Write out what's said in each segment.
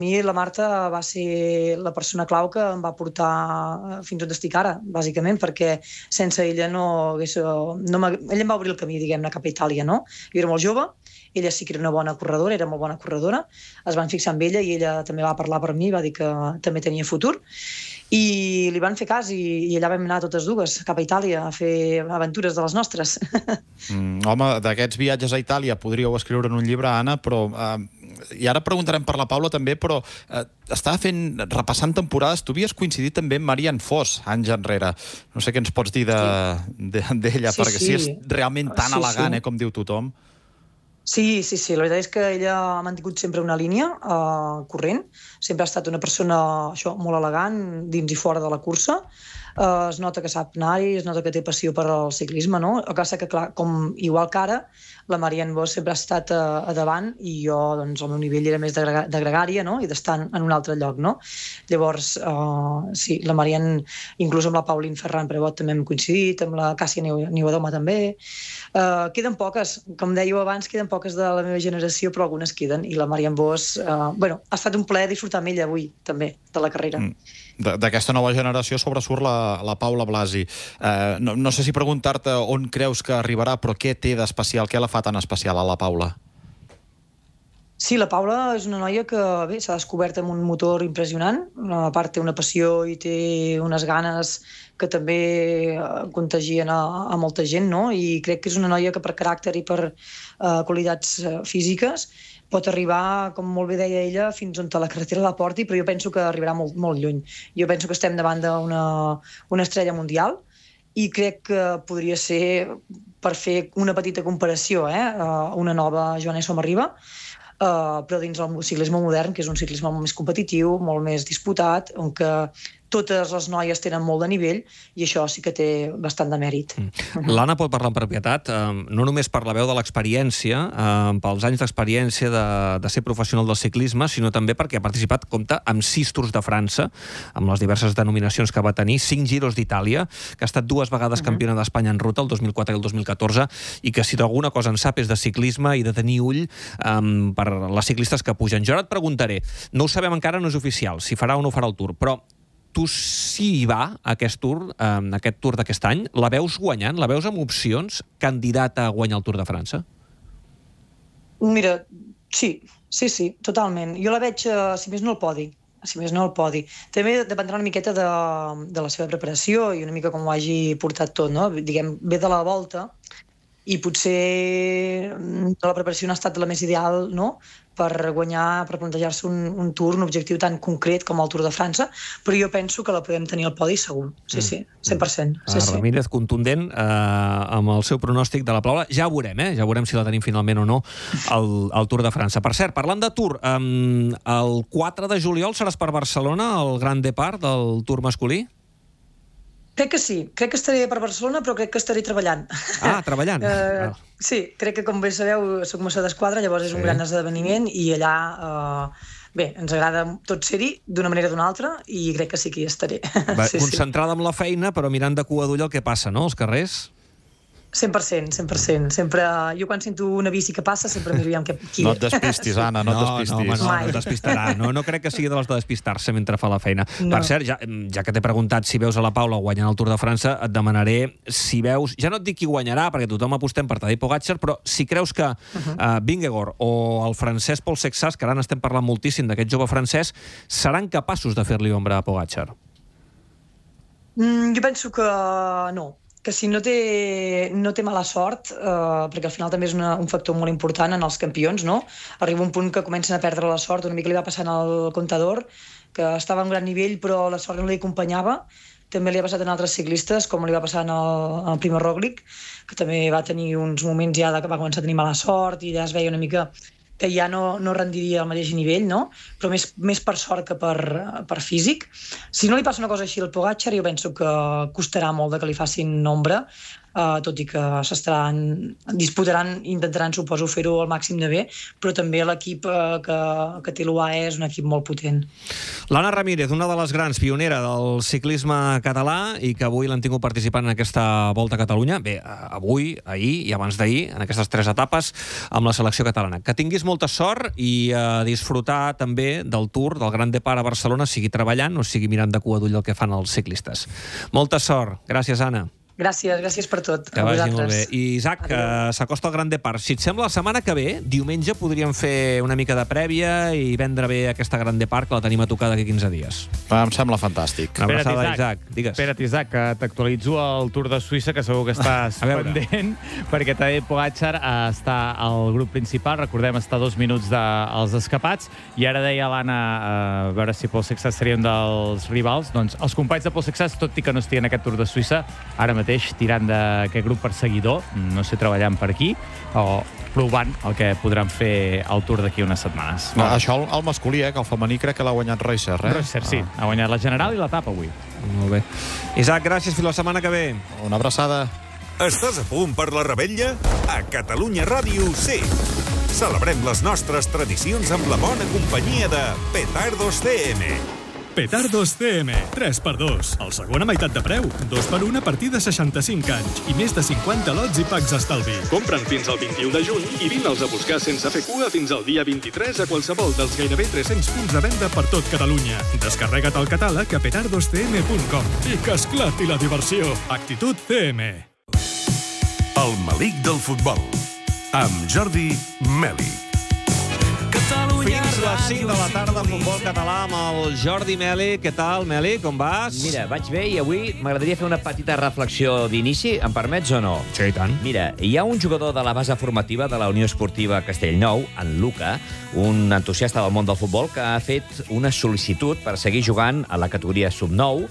mi la Marta va ser la persona clau que em va portar fins on estic ara, bàsicament, perquè sense ella ella em va obrir el camí, diguem-ne, cap a Itàlia, no? Jo era molt jove, ella sí que era una bona corredora, era molt bona corredora, es van fixar en ella i ella també va parlar per mi, va dir que també tenia futur, i li van fer cas i allà vam anar totes dues cap a Itàlia a fer aventures de les nostres. Home, d'aquests viatges a Itàlia podríeu escriure en un llibre, Anna, però i ara preguntarem per la Paula també, però estava repassant temporades, tu havies coincidit també amb Marianne Vos anys enrere. No sé què ens pots dir d'ella, perquè si és realment tan elegant, com diu tothom. Sí, la veritat és que ella ha mantingut sempre una línia corrent, sempre ha estat una persona molt elegant dins i fora de la cursa, es nota que sap anar-hi, es nota que té passió per al ciclisme, no? El que passa que, clar, igual que ara, la Marianne Vos sempre ha estat a davant i jo, doncs, el meu nivell era més de gregària, no? I d'estar en un altre lloc, no? Llavors, sí, la Marianne, inclús amb la Pauline Ferran Prevot també hem coincidit, amb la Càssia Niuadoma també. Queden poques, com dèieu abans, queden poques de la meva generació, però algunes queden, i la Marianne Vos, ha estat un plaer disfrutar amb ella avui, també, de la carrera. D'aquesta nova generació sobresurt la Paula Blasi. No sé si preguntar-te on creus que arribarà, però què té d'especial, què la fa tan especial a la Paula? Sí, la Paula és una noia que s'ha descobert amb un motor impressionant, a part té una passió i té unes ganes que també contagien a molta gent, no? I crec que és una noia que per caràcter i per qualitats físiques pot arribar, com molt bé deia ella, fins on la carretera la porti, però jo penso que arribarà molt, molt lluny. Jo penso que estem davant d'una estrella mundial i crec que podria ser, per fer una petita comparació, una nova Joana Somarriba, però dins el ciclisme modern, que és un ciclisme molt més competitiu, molt més disputat, on que totes les noies tenen molt de nivell i això sí que té bastant de mèrit. L'Anna pot parlar amb propietat, no només per la veu de l'experiència, pels anys d'experiència de ser professional del ciclisme, sinó també perquè ha participat, compta, amb 6 Tours de França, amb les diverses denominacions que va tenir, 5 Giros d'Itàlia, que ha estat 2 vegades campiona d'Espanya en ruta, el 2004 i el 2014, i que si d'alguna cosa en sap és de ciclisme i de tenir ull per les ciclistes que pugen. Jo ara et preguntaré, no ho sabem encara, no és oficial, si farà o no farà el Tour, però tu si hi va, aquest Tour d'aquest any, la veus guanyant? La veus amb opcions candidata a guanyar el Tour de França? Mira, sí, totalment. Jo la veig, si més no, al podi. També dependrà una miqueta de la seva preparació i una mica com ho hagi portat tot, no? Diguem, ve de la Volta i potser la preparació no ha estat la més ideal, no?, per guanyar, per plantejar-se un Tour, un objectiu tan concret com el Tour de França, però jo penso que la podem tenir al podi segur. Sí, 100%. Ramírez, contundent amb el seu pronòstic de la Paula. Ja ho veurem, ja veurem si la tenim finalment o no al Tour de França. Per cert, parlant de Tour, el 4 de juliol seràs per Barcelona, el Grand Depart del Tour masculí? Crec que sí. Crec que estaré per Barcelona, però crec que estaré treballant. Treballant. Sí, crec que, com bé sabeu, soc mossa d'esquadra, llavors és un gran esdeveniment i allà, ens agrada tot ser-hi d'una manera o d'una altra i crec que sí que hi estaré. Concentrada amb la feina, però mirant de cua d'ull el que passa, no?, als carrers? 100%. Sempre, jo quan sento una bici que passa sempre miro qui... No et despistis, Anna, no et despistis. No et despistarà. No crec que sigui de les de despistar-se mentre fa la feina. Per cert, ja que t'he preguntat si veus a la Paula guanyant el Tour de França, et demanaré si veus, ja no et dic qui guanyarà, perquè tothom apostem per Tadej Pogačar, però si creus que Vingegaard o el francès Paul Sexas, que ara n'estem parlant moltíssim d'aquest jove francès, seran capaços de fer-li ombra a Pogačar? Jo penso que no. Que si no té mala sort, perquè al final també és un factor molt important en els campions, no? Arriba un punt que comencen a perdre la sort, una mica li va passant al Contador, que estava a un gran nivell però la sort no li acompanyava. També li ha passat a altres ciclistes, com li va passar al Primo Roglic, que també va tenir uns moments ja que va començar a tenir mala sort i ja es veia una mica que ja no rendiria al mateix nivell, no? Però més per sort que per físic. Si no li passa una cosa així al Pogačar, jo penso que costarà molt de que li facin ombra. tot i que intentaran, suposo, fer-ho al màxim de bé, però també l'equip que té l'UAE és un equip molt potent. L'Anna Ramírez, una de les grans pionera del ciclisme català i que avui l'han tingut participant en aquesta Volta a Catalunya. Bé, avui, ahir i abans d'ahir, en aquestes 3 etapes, amb la selecció catalana. Que tinguis molta sort i disfrutar també del Tour, del Gran Depart a Barcelona, sigui treballant o sigui mirant de cua d'ull el que fan els ciclistes. Molta sort. Gràcies, Anna. Gràcies per tot. Que vagi molt bé. I Isaac, s'acosta el Gran Depart. Si et sembla, la setmana que ve, diumenge, podríem fer una mica de prèvia i vendre bé aquesta Gran Depart, que la tenim a tocar d'aquí 15 dies. Em sembla fantàstic. Una abraçada, Isaac. Digues. Espera't, Isaac, que t'actualitzo el Tour de Suïssa, que segur que estàs pendent, perquè també Pogačar està al grup principal. Recordem, està a 2 minuts dels escapats. I ara deia l'Anna, a veure si Pol Sexas seria un dels rivals. Doncs els companys de Pol Sexas, tot i que no estiguen en aquest Tour de Suïssa, ara mateix tirant d'aquest grup perseguidor, no sé, treballant per aquí, o provant el que podran fer al Tour d'aquí unes setmanes. Això el masculí, que el femení crec que l'ha guanyat Reusser, Reusser, sí. Ha guanyat la general i l'etapa avui. Molt bé. Isaac, gràcies. Fins la setmana que ve. Una abraçada. Estàs a punt per la revetlla? A Catalunya Ràdio sí. Celebrem les nostres tradicions amb la bona companyia de Petardos CM. Petardos CM, 3x2. El segona meitat de preu, 2x1 a partir de 65 anys i més de 50 lots i packs d'estalvi. Compra'n fins al 21 de juny i vine-els a buscar sense fer cua fins al dia 23 a qualsevol dels gairebé 300 punts de venda per tot Catalunya. Descarrega't el catàleg a petardoscm.com i que esclati la diversió. Actitud CM. El malic del futbol, amb Jordi Meli. Fins les 5 de la tarda, futbol català amb el Jordi Meli. Què tal, Meli? Com vas? Mira, vaig bé i avui m'agradaria fer una petita reflexió d'inici. Em permets o no? Sí, i tant. Mira, hi ha un jugador de la base formativa de la Unió Esportiva Castellnou, en Luca, un entusiasta del món del futbol, que ha fet una sol·licitud per seguir jugant a la categoria sub-9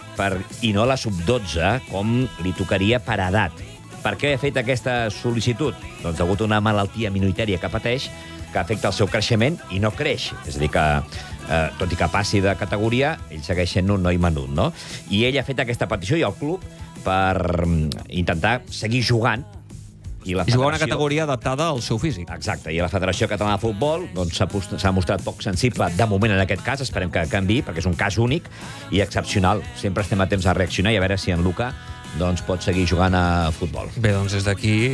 i no a la sub-12, com li tocaria per edat. Per què ha fet aquesta sol·licitud? Doncs degut a una malaltia minoritària que pateix, que afecta el seu creixement i no creix. És a dir, que tot i que passi de categoria, ell segueix sent un noi menut, no? I ell ha fet aquesta petició i el club per intentar seguir jugant. I jugar una categoria adaptada al seu físic. Exacte, i la Federació Catalana de Futbol s'ha mostrat poc sensible de moment en aquest cas, esperem que canviï, perquè és un cas únic i excepcional. Sempre estem a temps de reaccionar i a veure si en Luca pot seguir jugant a futbol. Bé, doncs des d'aquí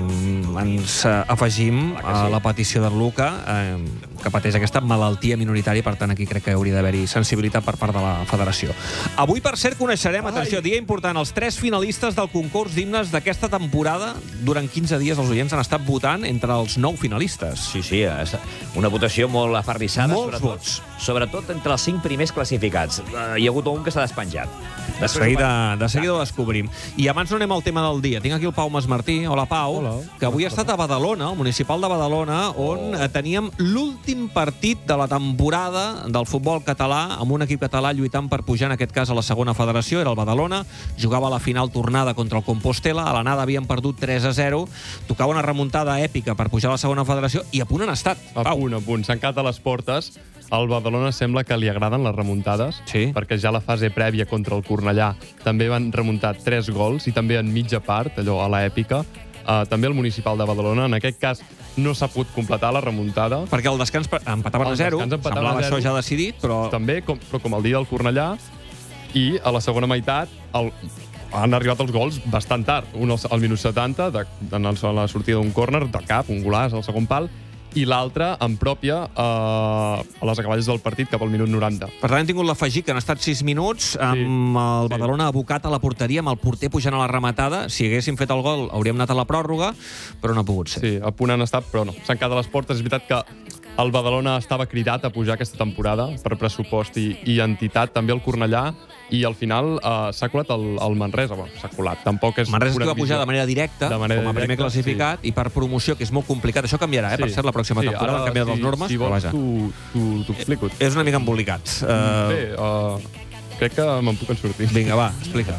ens afegim a la petició de Luca, que pateix aquesta malaltia minoritària, per tant aquí crec que hauria d'haver-hi sensibilitat per part de la federació. Avui, per cert, coneixerem, atenció, dia important, els 3 finalistes del concurs d'himnes d'aquesta temporada. Durant 15 dies els oients han estat votant entre els 9 finalistes. Sí, una votació molt aferrissada. Molts vots. Sobretot entre els 5 primers classificats. Hi ha hagut un que s'ha despenjat. De seguida ho descobrim. I abans no anem al tema del dia. Tinc aquí el Pau Masmartí. Hola, Pau. Hola. Que avui ha estat a Badalona, al municipal de Badalona, on teníem l'últim partit de la temporada del futbol català, amb un equip català lluitant per pujar, en aquest cas, a la segona federació. Era el Badalona, jugava a la final tornada contra el Compostela, a l'anada havien perdut 3-0, tocava una remuntada èpica per pujar a la segona federació i a punt han estat. A punt. S'han quedat a les portes. Al Badalona sembla que li agraden les remuntades, perquè ja la fase prèvia contra el Cornellà també van remuntar 3 gols i també en mitja part, allò a l'èpica. També el municipal de Badalona, en aquest cas, no s'ha pogut completar la remuntada. Perquè el descans empataven a 0, semblava això ja decidit, però... També, però com el dia del Cornellà, i a la segona meitat han arribat els gols bastant tard. Un al minut 70, en la sortida d'un córner, de cap, un golaç al segon pal, i l'altre en pròpia a les acaballes del partit cap al minut 90. Per tant, hem tingut l'afegit que han estat 6 minuts amb el Badalona abocat a la porteria, amb el porter pujant a la rematada. Si haguéssim fet el gol hauríem anat a la pròrroga, però no ha pogut ser. Sí, a punt han estat, però no. S'han quedat a les portes. És veritat que el Badalona estava cridat a pujar aquesta temporada per pressupost i entitat, també el Cornellà, i al final s'ha colat el Manresa. Bueno, s'ha colat, tampoc és... Manresa que va pujar de manera directa, com a primer classificat, i per promoció, que és molt complicat. Això canviarà, per cert, la pròxima temporada han canviat les normes. Si vols, t'ho explico. És una mica embolicat. Bé, crec que me'n puc en sortir. Vinga, va, explica.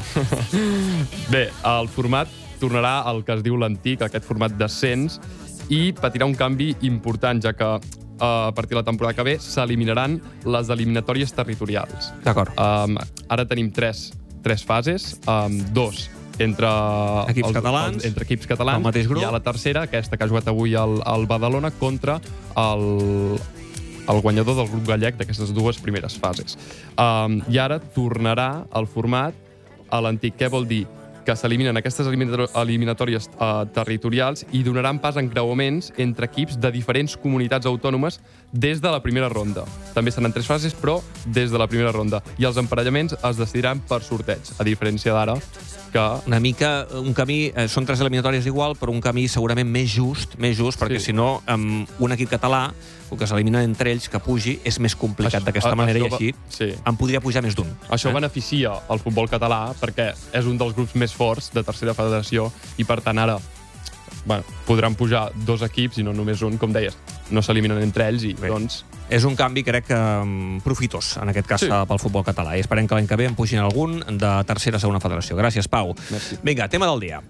Bé, el format tornarà al que es diu l'antic, aquest format d'ascens, i patirà un canvi important, ja que a partir de la temporada que ve s'eliminaran les eliminatòries territorials. D'acord. Ara tenim tres fases, 2 entre Equips catalans, entre equips catalans, el mateix grup. i a la tercera, aquesta que ha jugat avui al Badalona, contra el guanyador del grup gallec d'aquestes dues primeres fases. I ara tornarà el format a l'antic. Què vol dir? Que s'eliminen aquestes eliminatòries territorials i donaran pas a encreuaments entre equips de diferents comunitats autònomes des de la primera ronda. També seran 3 fases, però des de la primera ronda. I els emparellaments es decidiran per sorteig, a diferència d'ara, que... Una mica, un camí, són 3 eliminatòries igual, però un camí segurament més just, perquè si no, amb un equip català, el que s'elimina entre ells, que pugi, és més complicat d'aquesta manera, i així en podria pujar més d'un. Això beneficia el futbol català, perquè és un dels grups més forts de tercera federació, i per tant ara podran pujar 2 equips i no només un, com deies. No s'eliminen entre ells i, doncs... És un canvi, crec, profitós, en aquest cas, pel futbol català. I esperem que l'any que ve en pugin algun de tercera a segona federació. Gràcies, Pau. Merci. Vinga, tema del dia.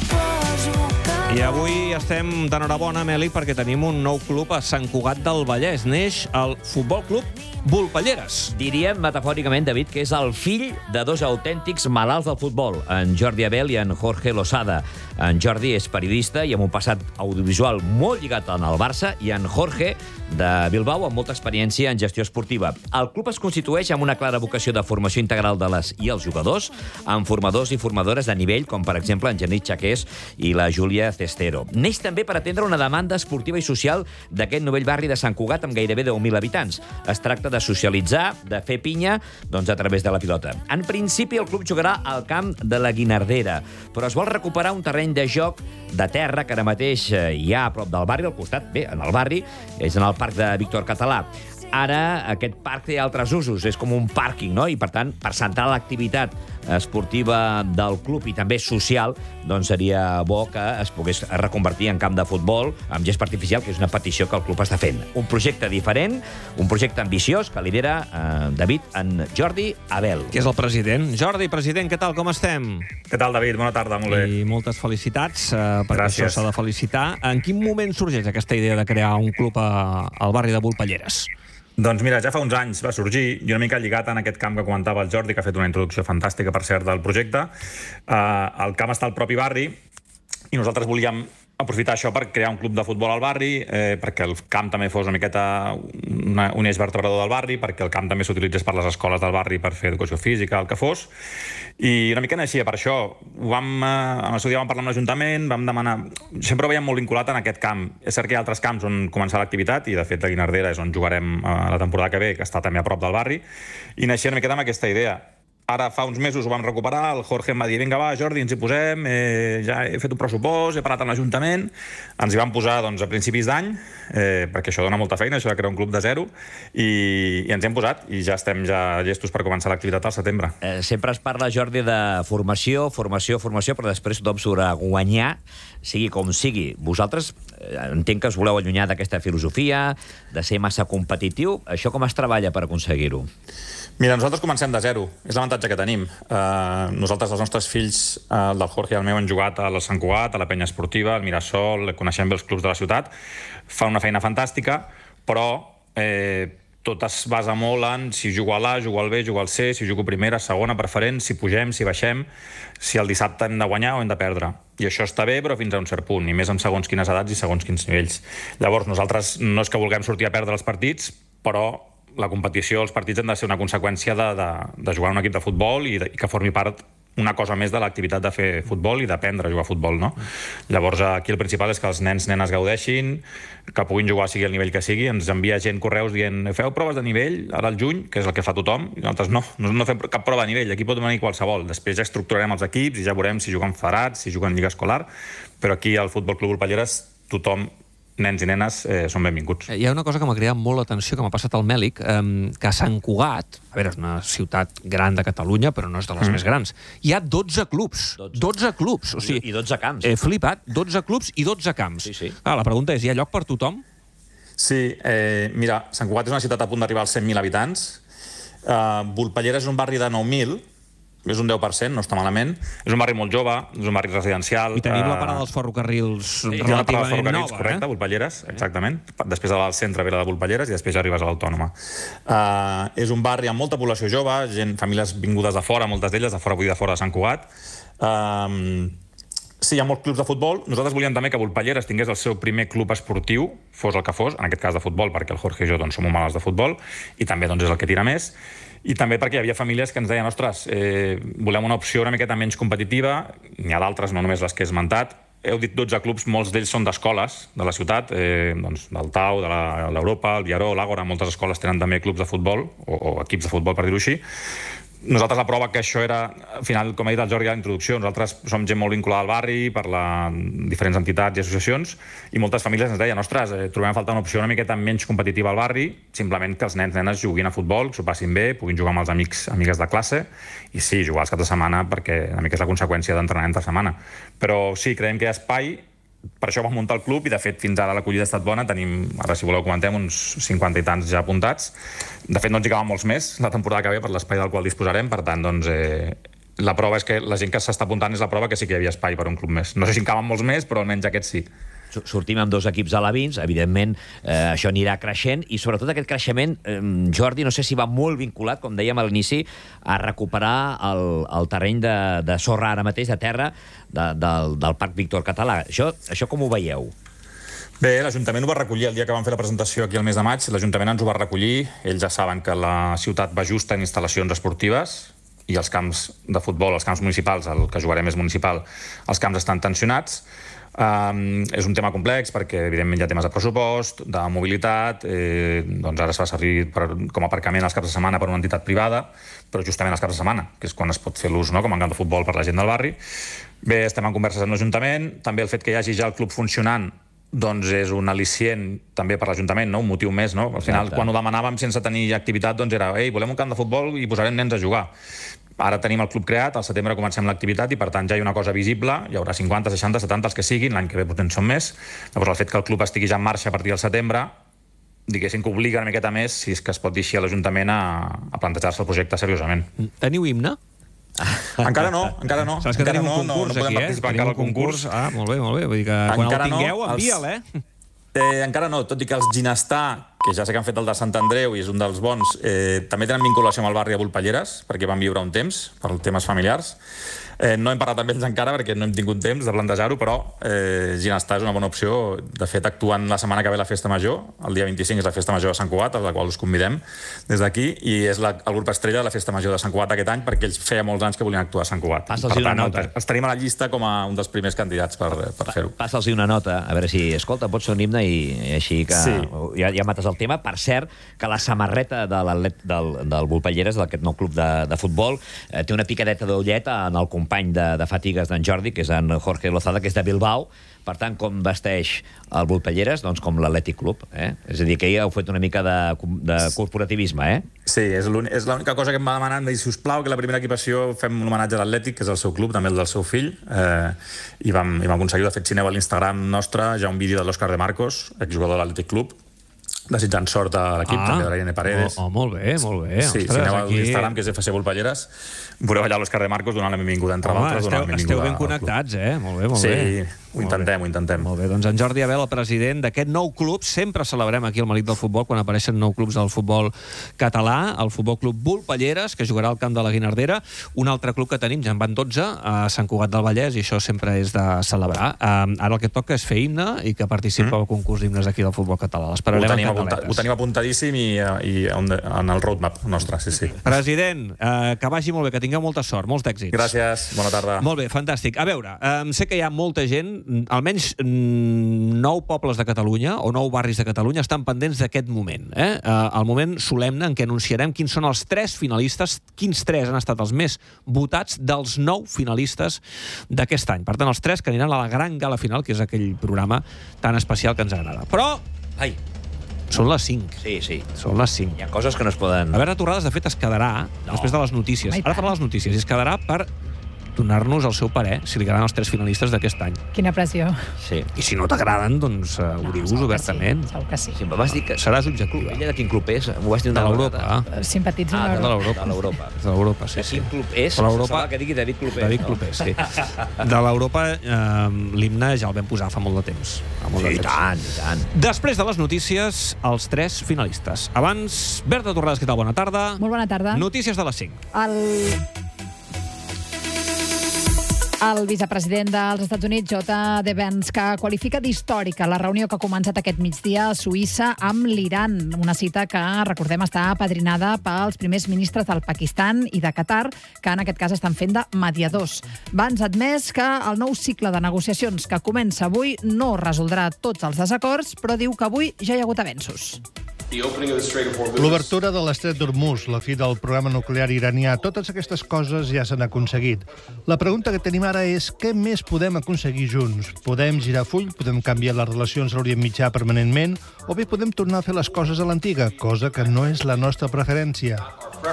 I avui estem d'enhorabona, Meli, perquè tenim un nou club a Sant Cugat del Vallès. Neix el Futbol Club Volpelleres. Diríem, metafòricament, David, que és el fill de 2 autèntics malalts del futbol, en Jordi Abel i en Jorge Losada. En Jordi és periodista i amb un passat audiovisual molt lligat al Barça, i en Jorge, de Bilbao, amb molta experiència en gestió esportiva. El club es constitueix amb una clara vocació de formació integral de les i els jugadors, amb formadors i formadores de nivell, com per exemple en Genís Chaqués i la Júlia Cestero. Neix també per atendre una demanda esportiva i social d'aquest novell barri de Sant Cugat amb gairebé 10.000 habitants. Es tracta de socialitzar, de fer pinya, doncs a través de la pilota. En principi, el club jugarà al camp de la Guinardera, però es vol recuperar un terreny de joc de terra que ara mateix hi ha a prop del barri, al costat, en el barri, és en el parc de Víctor Català. Ara, aquest parc té altres usos, és com un pàrquing, no? I, per tant, per centrar l'activitat esportiva del club i també social, doncs seria bo que es pogués reconvertir en camp de futbol amb gespa artificial, que és una petició que el club està fent. Un projecte diferent, un projecte ambiciós que lidera David, en Jordi Abel. Que és el president. Jordi, president, què tal, com estem? Què tal, David? Bona tarda, molt bé. I moltes felicitats, perquè Gràcies. això s'ha de felicitar. En quin moment sorgeix aquesta idea de crear un club al barri de Volpelleres? Doncs mira, ja fa uns anys va sorgir, i una mica lligat en aquest camp que comentava el Jordi, que ha fet una introducció fantàstica, per cert, del projecte. El camp està al propi barri, i nosaltres volíem aprofitar això per crear un club de futbol al barri, perquè el camp també fos una miqueta un eix vertebrador del barri, perquè el camp també s'utilitzés per les escoles del barri per fer educació física, el que fos. I una mica naixia per això. En el seu dia vam parlar amb l'Ajuntament, vam demanar... Sempre ho veiem molt vinculat en aquest camp. És cert que hi ha altres camps on començar l'activitat, i de fet la Guinardera és on jugarem la temporada que ve, que està també a prop del barri, i naixia una miqueta amb aquesta idea. Ara fa uns mesos ho vam recuperar, el Jorge em va dir, vinga, va, Jordi, ens hi posem, ja he fet un pressupost, he parlat amb l'Ajuntament, ens hi vam posar doncs, a principis d'any, perquè això dona molta feina, això de crear un club de zero, i ens hi hem posat, i ja estem llestos per començar l'activitat al setembre. Sempre es parla, Jordi, de formació, però després tothom surt a guanyar, sigui com sigui. Vosaltres entenc que us voleu allunyar d'aquesta filosofia, de ser massa competitiu. Això com es treballa per aconseguir-ho? Mira, nosaltres comencem de zero. És l'avantatge que tenim. Nosaltres, els nostres fills, el del Jorge i el meu, han jugat al Sant Cugat, a la penya esportiva, al Mirasol, coneixem bé els clubs de la ciutat. Fan una feina fantàstica, però tot es basa molt en si jugo a l'A, jugo al B, jugo al C, si jugo primera, segona, preferent, si pugem, si baixem, si el dissabte hem de guanyar o hem de perdre. I això està bé, però fins a un cert punt, i més amb segons quines edats i segons quins nivells. Llavors, nosaltres no és que vulguem sortir a perdre els partits, però la competició, els partits han de ser una conseqüència de jugar en un equip de futbol i que formi part una cosa més de l'activitat de fer futbol i d'aprendre a jugar a futbol, no? Llavors, aquí el principal és que els nens, nenes gaudeixin, que puguin jugar sigui el nivell que sigui. Ens envia gent correus dient, feu proves de nivell, ara al juny, que és el que fa tothom, i nosaltres no fem cap prova de nivell, aquí pot venir qualsevol. Després ja estructurarem els equips i ja veurem si juguen federats, si juguen lliga escolar, però aquí al Futbol Club Volpelleres tothom, nens i nenes, són benvinguts. Hi ha una cosa que m'ha cridat molt l'atenció, que m'ha passat al Mèlic, que a Sant Cugat, a veure, és una ciutat gran de Catalunya, però no és de les més grans, hi ha 12 clubs. 12 clubs. O sigui, I 12 camps. He flipat, 12 clubs i 12 camps. Sí. La pregunta és, hi ha lloc per tothom? Sí, mira, Sant Cugat és una ciutat a punt d'arribar als 100.000 habitants. Volpelleres és un barri de 9.000, és un 10%, no està malament. És un barri molt jove, és un barri residencial. I tenim la parada dels ferrocarrils relativament nova. Correcte, Volpelleres, exactament. Després al centre ve la de Volpelleres i després ja arribes a l'Autònoma. És un barri amb molta població jove, famílies vingudes de fora, moltes d'elles de fora, vull dir de fora de Sant Cugat. Sí, hi ha molts clubs de futbol. Nosaltres volíem també que Volpelleres tingués el seu primer club esportiu, fos el que fos, en aquest cas de futbol, perquè el Jorge i jo som molt malalts de futbol, i també és el que tira més. I també perquè hi havia famílies que ens deien ostres, volem una opció una miqueta menys competitiva, n'hi ha d'altres, no només les que he esmentat. Heu dit 12 clubs, molts d'ells són d'escoles de la ciutat, del Tau, de l'Europa, el Viaró, l'Àgora, moltes escoles tenen també clubs de futbol, o equips de futbol, per dir-ho així. Nosaltres la prova que això era, al final, com ha dit el Jordi a la introducció, nosaltres som gent molt vinculada al barri per diferents entitats i associacions, i moltes famílies ens deien, ostres, trobem a faltar una opció una miqueta menys competitiva al barri, simplement que els nens i nenes juguin a futbol, que s'ho passin bé, puguin jugar amb els amics, amigues de classe, i sí, jugar els caps de setmana, perquè una mica és la conseqüència d'entrenar entre setmana. Però sí, creiem que hi ha espai, per això vam muntar el club, i de fet fins ara l'acollida ha estat bona. Tenim, ara si voleu comentem, uns 50 i tants ja apuntats. De fet no ens hi caben molts més la temporada que ve per l'espai del qual disposarem, per tant doncs la prova és que la gent que s'està apuntant és la prova que sí que hi havia espai per un club més. No sé si en caben molts més, però almenys aquests sí. Sortim amb 2 equips alevins, evidentment això anirà creixent, i sobretot aquest creixement, Jordi, no sé si va molt vinculat, com dèiem a l'inici, a recuperar el terreny de sorra ara mateix, de terra, del Parc Víctor Català. Això com ho veieu? Bé, l'Ajuntament ho va recollir el dia que vam fer la presentació aquí al mes de maig. L'Ajuntament ens ho va recollir. Ells ja saben que la ciutat va justa en instal·lacions esportives i els camps de futbol, els camps municipals, el que jugarem és municipal, els camps estan tensionats. És un tema complex perquè evidentment hi ha temes de pressupost, de mobilitat, doncs ara es fa servir com a aparcament els caps de setmana per una entitat privada, però justament els caps de setmana, que és quan es pot fer l'ús, no?, com a camp de futbol per la gent del barri. Bé, estem en converses amb l'Ajuntament, també el fet que hi hagi ja el club funcionant doncs és un al·licient també per l'Ajuntament, no? Un motiu més, no? Al final, quan ho demanàvem sense tenir activitat, doncs era, ei, volem un camp de futbol i posarem nens a jugar. Ara tenim el club creat, al setembre comencem l'activitat i per tant ja hi ha una cosa visible, hi haurà 50, 60, 70, els que siguin, l'any que ve potser en són més. Llavors el fet que el club estigui ja en marxa a partir del setembre, diguéssim que obliga una miqueta més, si és que es pot dir així, a l'Ajuntament a plantejar-se el projecte seriosament. Teniu himne? Encara no. Saps que tenim un concurs aquí, Tenim un concurs. Ah, molt bé. Vull dir que quan el tingueu, envia'l, Encara no, tot i que els Ginestà, que ja sé que han fet el de Sant Andreu i és un dels bons, també tenen vinculació amb el barri de Volpelleres, perquè van viure un temps, per temes familiars. No hem parlat amb ells encara perquè no hem tingut temps de plantejar-ho, però Ginestà és una bona opció. De fet, actuen la setmana que ve la Festa Major, el dia 25 és la Festa Major de Sant Cugat, a la qual us convidem des d'aquí, i és el grup estrella de la Festa Major de Sant Cugat aquest any, perquè ells feia molts anys que volien actuar a Sant Cugat. Per tant, els tenim a la llista com a un dels primers candidats per fer-ho. Passa'ls una nota, a veure si, escolta, pots fer un himne i així que ja mates el tema. Per cert, que la samarreta del Volpelleres, d'aquest nou club de futbol, té una picadeta d'ullet en el company de fatigues d'en Jordi, que és en Jorge Lozada, que és de Bilbao. Per tant, com vesteix el Volpelleres? Doncs com l'Atlètic Club. És a dir, que ja heu fet una mica de corporativisme, Sí, és l'única cosa que em va demanar, em va dir, sisplau, que la primera equipació fem un homenatge a l'Atlètic, que és el seu club, també el del seu fill, i vam aconseguir, de fet, si aneu a l'Instagram nostre, hi ha un vídeo de l'Òscar de Marcos, exjugador de l'Atlètic Club, desitjant sort a l'equip, també de la Irene Paredes. Molt bé. Sí, si aneu a l'Instagram, que és FC Volpelleres, veureu allà l'Òscar de Marcos donant la benvinguda, entre d'altres. Esteu ben connectats, Molt bé. Sí, ho intentem. Molt bé, doncs en Jordi Abel, el president d'aquest nou club, sempre celebrem aquí al Malic del Futbol quan apareixen nou clubs del futbol català, el Futbol Club Volpelleres, que jugarà al camp de la Guinardera, un altre club que tenim, ja en van 12, a Sant Cugat del Vallès, i això sempre és de celebrar. Ara el que toca és fer himne i que participa al concurs d'himnes aquí del futbol català. L'esperarem en cataletes. Ho tenim apuntadíssim i en el roadmap nostre, sí. President, que vagi molt bé, que tingueu molta sort, molts d'èxits. Gràcies, bona tarda. Molt bé, fantàstic. A veure, sé que hi ha molta gent, almenys 9 pobles de Catalunya o 9 barris de Catalunya estan pendents d'aquest moment. El moment solemne en què anunciarem quins són els 3 finalistes, quins 3 han estat els més votats dels 9 finalistes d'aquest any. Per tant, els 3 que aniran a la gran gala final, que és aquell programa tan especial que ens agrada. Però... Són les 5. Sí. Són les 5. Hi ha coses que no es poden... Albert Torrades, de fet, es quedarà després de les notícies. Ara farà les notícies i es quedarà per donar-nos el seu parer, si li agraden els 3 finalistes d'aquest any. Quina pressió. Sí. I si no t'agraden, doncs ho dius obertament. Segur que sí. Vas dir que... Seràs objectiu. Ella de quin club és? M'ho vas dir de l'Europa. Simpatitzo de l'Europa. De l'Europa, sí. De quin club és? De l'Europa. Que digui David Clopés. David Clopés, sí. De l'Europa, l'himne ja el vam posar fa molt de temps. I tant. Després de les notícies, els 3 finalistes. Abans, Berta Torrades, què tal? Bona tarda. Molt bona tarda. Notícies de les 5. El vicepresident dels Estats Units, J.D. Vance, que qualifica d'històrica la reunió que ha començat aquest migdia a Suïssa amb l'Iran. Una cita que, recordem, està apadrinada pels primers ministres del Pakistan i de Qatar, que en aquest cas estan fent de mediadors. Vance ha admès que el nou cicle de negociacions que comença avui no resoldrà tots els desacords, però diu que avui ja hi ha hagut avenços. L'obertura de l'estret d'Hormuz, la fi del programa nuclear iranià, totes aquestes coses ja s'han aconseguit. La pregunta que tenim ara és què més podem aconseguir junts? Podem girar full, podem canviar les relacions a l'Orient Mitjà permanentment, o bé podem tornar a fer les coses a l'antiga, cosa que no és la nostra preferència.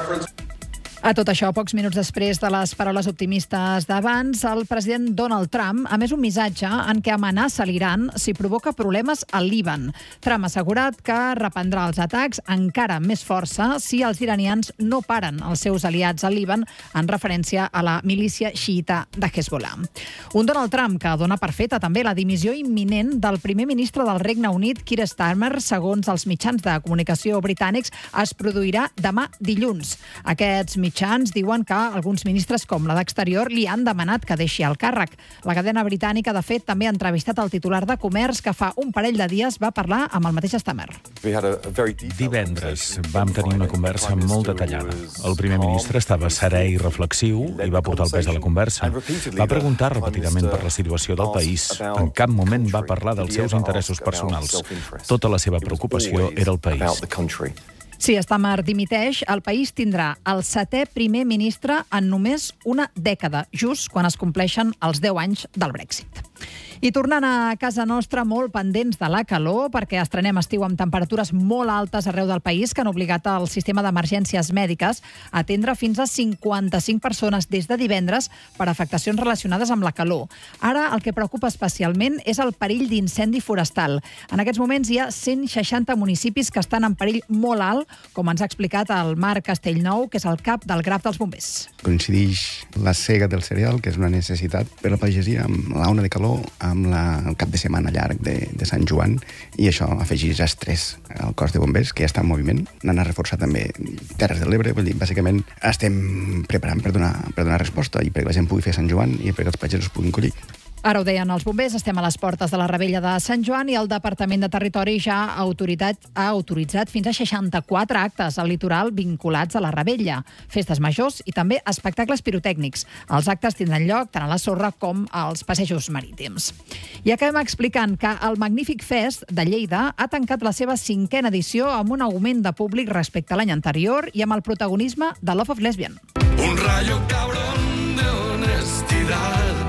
A tot això, pocs minuts després de les paraules optimistes d'abans, el president Donald Trump ha emès un missatge en què amenaça l'Iran si provoca problemes al Líban. Trump ha assegurat que reprendrà els atacs encara amb més força si els iranians no paren els seus aliats al Líban, en referència a la milícia xiïta de Hezbollah. Un Donald Trump que dona per feta també la dimissió imminent del primer ministre del Regne Unit, Keir Starmer, segons els mitjans de comunicació britànics, es produirà demà dilluns. Aquests mitjans diuen que alguns ministres, com la d'Exterior, li han demanat que deixi el càrrec. La cadena britànica, de fet, també ha entrevistat el titular de Comerç, que fa un parell de dies va parlar amb el mateix Starmer. Divendres vam tenir una conversa molt detallada. El primer ministre estava serè i reflexiu i va portar el pes de la conversa. Va preguntar repetidament per la situació del país. En cap moment va parlar dels seus interessos personals. Tota la seva preocupació era el país. Si Starmer dimiteix, el país tindrà el 7è primer ministre en només una dècada, just quan es compleixen els 10 anys del Brexit. I tornant a casa nostra, molt pendents de la calor, perquè estrenem estiu amb temperatures molt altes arreu del país que han obligat el sistema d'emergències mèdiques a atendre fins a 55 persones des de divendres per afectacions relacionades amb la calor. Ara el que preocupa especialment és el perill d'incendi forestal. En aquests moments hi ha 160 municipis que estan en perill molt alt, com ens ha explicat el Marc Castellnou, que és el cap del Graf dels Bombers. Coincideix la sega del cereal, que és una necessitat per a la pagesia, amb l'auna de calor, amb el cap de setmana llarg de Sant Joan, i això afegeix estrès al cos de bombers, que ja està en moviment. N'han reforçat també Terres de l'Ebre, vull dir, bàsicament estem preparant per donar resposta i perquè la gent pugui fer Sant Joan i perquè els pagesos puguin collir. Ara ho deien els bombers, estem a les portes de la Rebella de Sant Joan i el Departament de Territori ja ha autoritzat fins a 64 actes al litoral vinculats a la Rebella, festes majors i també espectacles pirotècnics. Els actes tindran lloc tant a la sorra com als passejos marítims. I acabem explicant que el Magnífic Fest de Lleida ha tancat la seva 5è edició amb un augment de públic respecte a l'any anterior i amb el protagonisme de Love of Lesbian. Un rayo cabrón de honestidad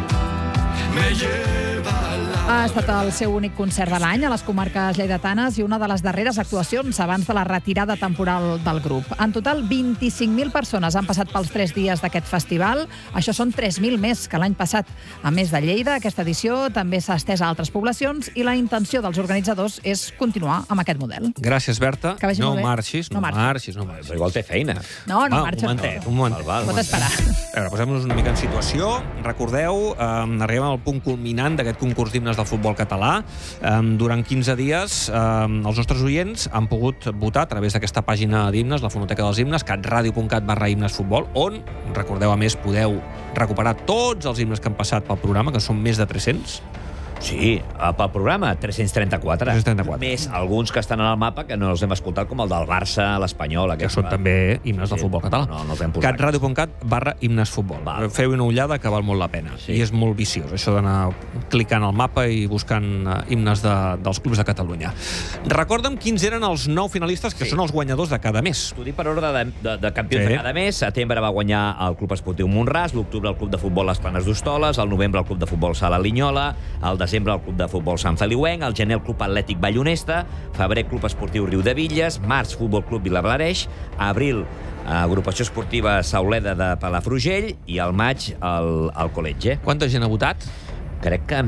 me lleva a la... Ha estat el seu únic concert de l'any a les comarques lleidatanes i una de les darreres actuacions abans de la retirada temporal del grup. En total, 25.000 persones han passat pels 3 dies d'aquest festival. Això són 3.000 més que l'any passat. A més de Lleida, aquesta edició també s'ha estès a altres poblacions i la intenció dels organitzadors és continuar amb aquest model. Gràcies, Berta. No marxis. Però igual té feina. No marxa. Un momentet. Pot esperar. A veure, posem-nos una mica en situació. Recordeu, arribem al punt culminant d'aquest concurs d'himnes del futbol català. Durant 15 dies, els nostres oients han pogut votar a través d'aquesta pàgina d'himnes, la Fonoteca dels Himnes, catradio.cat/himnesfutbol, on, recordeu, a més, podeu recuperar tots els himnes que han passat pel programa, que són més de 300. Sí, pel programa, 334. Més alguns que estan en el mapa que no els hem escoltat, com el del Barça, l'Espanyol... Que són també himnes del futbol català. No els hem posat. catradio.cat/himnesfutbol. Feu una ullada que val molt la pena. I és molt viciós, això d'anar clicant al mapa i buscant himnes dels clubs de Catalunya. Recorda'm quins eren els 9 finalistes que són els guanyadors de cada mes. T'ho dic per ordre de campions de cada mes. Setembre va guanyar el Club Esportiu Mont-ras, l'octubre el Club de Futbol Les Planes d'Hostoles, el novembre el Club de Futbol Sala Linyola, el desembre el Club de Futbol Sant Feliuenc, el gener el Club Atlètic Ballonesta, febrer Club Esportiu Riudevilles, març Futbol Club Vilablareix, abril Agrupació Esportiva Sauleda de Palafrugell i al maig el Col·letge. Quanta gent ha votat? Crec que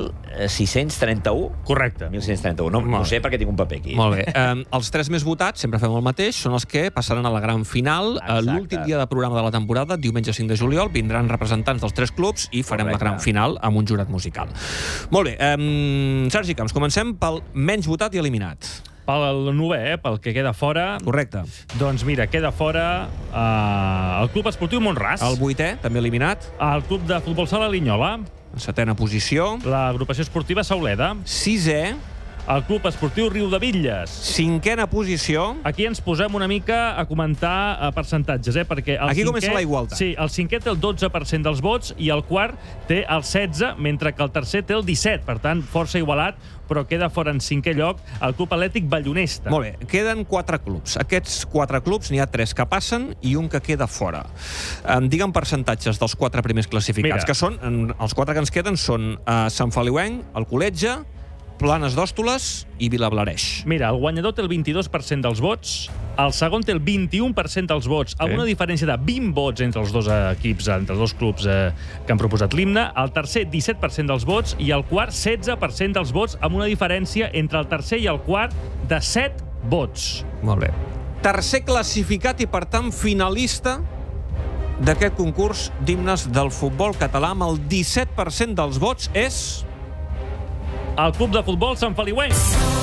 1.631. Correcte. 1.631. No sé perquè tinc un paper aquí. Molt bé. Els 3 més votats, sempre fem el mateix, són els que passaran a la gran final. L'últim dia de programa de la temporada, diumenge 5 de juliol, vindran representants dels 3 clubs i farem la gran final amb un jurat musical. Molt bé. Sergi Camps, comencem pel menys votat i eliminat. pel 9è, pel que queda fora. Correcte. Doncs mira, queda fora el Club Esportiu Mont-ras. El 8è, també eliminat. El Club de Futbol Sala Linyola. En 7a posició. L'Agrupació Esportiva Sauleda. 6è. El Club Esportiu Riudebitlles. 5a posició. Aquí ens posem una mica a comentar percentatges, perquè el Aquí cinquè, comença la igualtat. Sí, el 5è té el 12% dels vots i el quart té el 16%, mentre que el tercer té el 17%. Per tant, força igualat, però queda fora en 5è lloc el Club Atlètic Ballonesta. Molt bé, queden 4 clubs. Aquests 4 clubs, n'hi ha 3 que passen i un que queda fora. Digue'm percentatges dels 4 primers classificats, que són, els 4 que ens queden són Sant Feliuenc, el Col·letge, Planes d'Hostoles i Vilablareix. Mira, el guanyador té el 22% dels vots, el segon té el 21% dels vots, amb una diferència de 20 vots entre els dos equips, entre els dos clubs que han proposat l'himne, el tercer 17% dels vots i el quart 16% dels vots, amb una diferència entre el tercer i el quart de 7 vots. Molt bé. Tercer classificat i, per tant, finalista d'aquest concurs d'himnes del futbol català amb el 17% dels vots és... El Club de Futbol Sant Feliuenc.